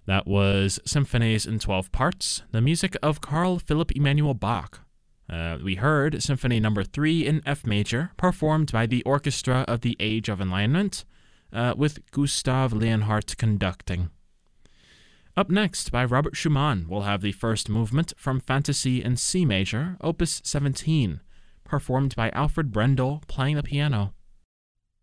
That was Symphonies in 12 Parts, the music of Carl Philipp Emanuel Bach. We heard Symphony No. 3 in F major, performed by the Orchestra of the Age of Enlightenment, with Gustav Leonhardt conducting. Up next, by Robert Schumann, we'll have the first movement from Fantasy in C major, Opus 17, performed by Alfred Brendel playing the piano.